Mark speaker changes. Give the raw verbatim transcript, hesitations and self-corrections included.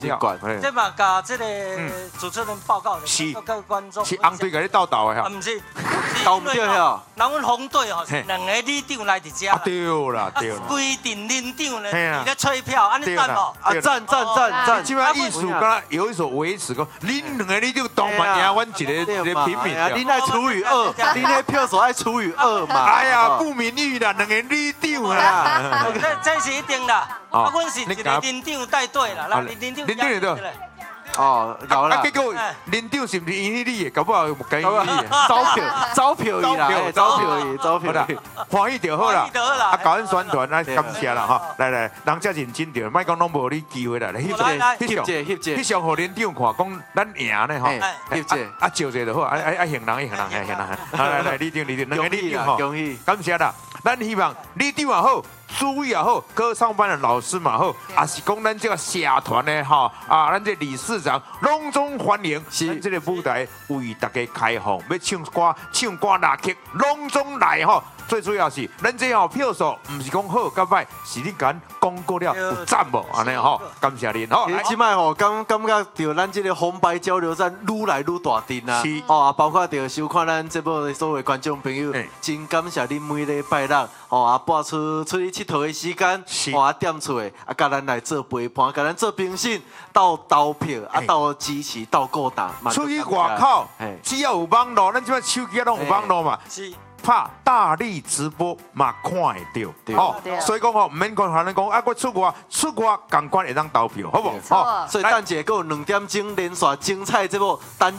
Speaker 1: 真管。
Speaker 2: 这嘛，甲这个主持人报告，
Speaker 1: 是
Speaker 2: 各位观众。
Speaker 1: 是红队甲你斗斗的
Speaker 2: 啊，
Speaker 1: 哈。
Speaker 2: 唔是，
Speaker 1: 斗唔对哈。
Speaker 2: 人阮红队吼，两个里长来伫遮。
Speaker 1: 啊对啦对啦。
Speaker 2: 规定里长呢，伫咧吹票，安尼赞无？
Speaker 1: 啊
Speaker 3: 赞赞赞赞！
Speaker 1: 即摆艺术敢有一所维持讲，恁两个你就当嘛赢阮一个一个平民
Speaker 3: 啊，恁爱除以二，恁那票数爱除以二嘛。
Speaker 1: 哎呀，顾名誉啦，两个里长啦。
Speaker 2: 这这是一定啦。啊，阮是一个里长带队啦，那里长。
Speaker 1: 里长对。
Speaker 3: 哦，搞啦！
Speaker 1: 啊，结果林长是毋是因你的？搞不好有介意你。
Speaker 3: 招票，招票伊啦，招票伊，招票伊，
Speaker 1: 欢喜就好啦。啊，搞阮宣传啊，感谢啦哈！来来，人遮认真着，莫讲拢无你机会啦，来翕相，
Speaker 3: 翕相，翕相，
Speaker 1: 翕相，互林长看，讲咱赢呢吼。
Speaker 3: 翕相，
Speaker 1: 啊，招者就好，啊啊啊，行人，行人，行人，来来来，李长，李长，两个李长吼，
Speaker 3: 恭喜，
Speaker 1: 感谢啦。咱希望李长也好。诸位也好，各上班的老师嘛好，也是讲咱这个社团的哈啊，咱这理事长隆重欢迎，咱这个舞台为大家开放，要唱歌、唱歌、拉曲，隆重来哈。最主要是咱这吼票数，唔是讲好甲歹，是你敢讲过了有赞无安尼吼？感谢您吼。
Speaker 3: 其实即摆吼感感觉到咱这个红白交流战愈来愈大阵啊！
Speaker 1: 是
Speaker 3: 哦啊，包括着收看咱节目的所有观众朋友，真感谢恁每礼拜六哦啊播出出去佚佗的时间，哦啊点出的啊，甲咱来做陪伴，甲咱做评审，到投票啊，到支持，到鼓掌。
Speaker 1: 出去外口，只要有网络，咱即摆手机啊拢有网络嘛。是。拍大力直播嘛看会到，吼，所以讲吼，唔免讲喊咱讲啊，我出外出外，共款会当投票，好不？
Speaker 3: 好，所以等者还有两点钟连续精彩节目，等你。